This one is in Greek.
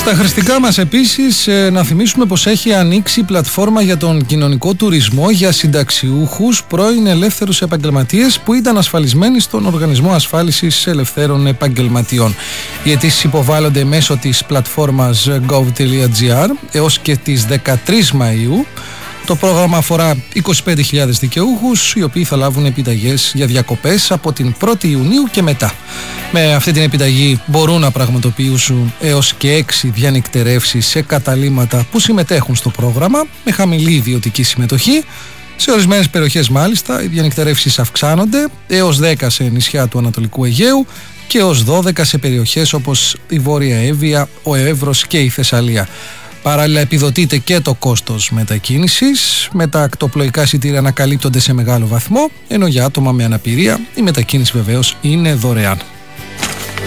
Στα χρηστικά μας επίσης να θυμίσουμε πως έχει ανοίξει η πλατφόρμα για τον κοινωνικό τουρισμό για συνταξιούχους πρώην ελεύθερους επαγγελματίες που ήταν ασφαλισμένοι στον Οργανισμό Ασφάλισης Ελευθέρων Επαγγελματιών. Οι αιτήσεις υποβάλλονται μέσω της πλατφόρμας gov.gr έως και τις 13 Μαΐου. Το πρόγραμμα αφορά 25.000 δικαιούχους, οι οποίοι θα λάβουν επιταγές για διακοπές από την 1η Ιουνίου και μετά. Με αυτή την επιταγή μπορούν να πραγματοποιήσουν έως και 6 διανυκτερεύσεις σε καταλύματα που συμμετέχουν στο πρόγραμμα, με χαμηλή ιδιωτική συμμετοχή. Σε ορισμένες περιοχές μάλιστα οι διανυκτερεύσεις αυξάνονται έως 10 σε νησιά του Ανατολικού Αιγαίου και έως 12 σε περιοχές όπως η Βόρεια Εύβοια, ο Εύρος και η Θεσσαλία. Παράλληλα επιδοτείται και το κόστος μετακίνησης, με τα ακτοπλοϊκά εισιτήρια να καλύπτονται σε μεγάλο βαθμό, ενώ για άτομα με αναπηρία η μετακίνηση βεβαίως είναι δωρεάν.